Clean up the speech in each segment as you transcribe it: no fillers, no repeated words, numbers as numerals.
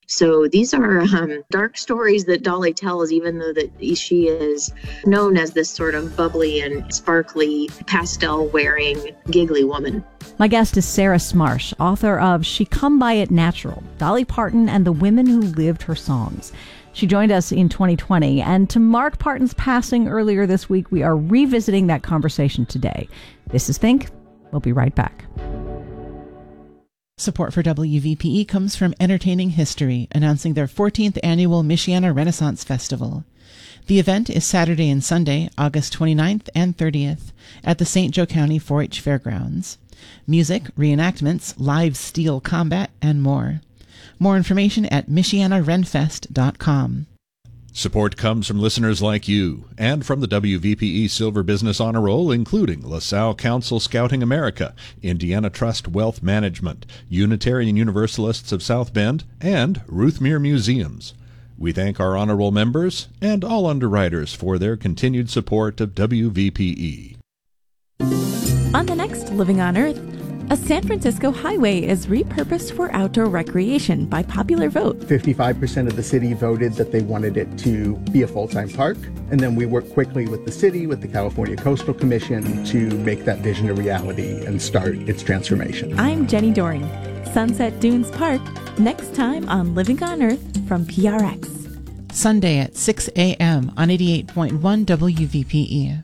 So these are dark stories that Dolly tells, even though that she is known as this sort of bubbly and sparkly, pastel-wearing, giggly woman. My guest is Sarah Smarsh, author of She Come By It Natural, Dolly Parton and the Women Who Lived Her Songs. She joined us in 2020, and to mark Parton's passing earlier this week, we are revisiting that conversation today. This is Think. We'll be right back. Support for WVPE comes from Entertaining History, announcing their 14th annual Michiana Renaissance Festival. The event is Saturday and Sunday, August 29th and 30th, at the St. Joe County 4-H Fairgrounds. Music, reenactments, live steel combat, and more. More information at michianarenfest.com. Support comes from listeners like you and from the WVPE Silver Business Honor Roll, including LaSalle Council Scouting America, Indiana Trust Wealth Management, Unitarian Universalists of South Bend, and Ruthmere Museums. We thank our honor roll members and all underwriters for their continued support of WVPE. On the next Living on Earth, a San Francisco highway is repurposed for outdoor recreation by popular vote. 55% of the city voted that they wanted it to be a full-time park. And then we worked quickly with the city, with the California Coastal Commission, to make that vision a reality and start its transformation. I'm Jenny Doring. Sunset Dunes Park, next time on Living on Earth from PRX. Sunday at 6 a.m. on 88.1 WVPE.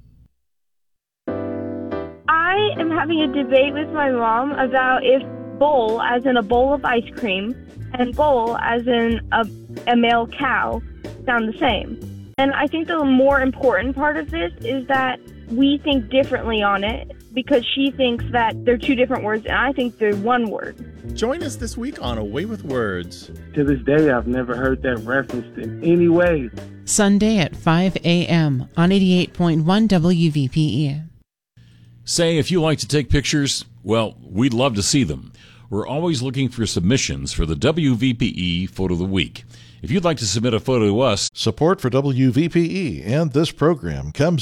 I am having a debate with my mom about if bowl, as in a bowl of ice cream, and bowl, as in a male cow, sound the same. And I think the more important part of this is that we think differently on it, because she thinks that they're two different words, and I think they're one word. Join us this week on A Way with Words. To this day, I've never heard that referenced in any way. Sunday at 5 a.m. on 88.1 WVPE. Say, if you like to take pictures, well, we'd love to see them. We're always looking for submissions for the WVPE Photo of the Week. If you'd like to submit a photo to us, support for WVPE and this program comes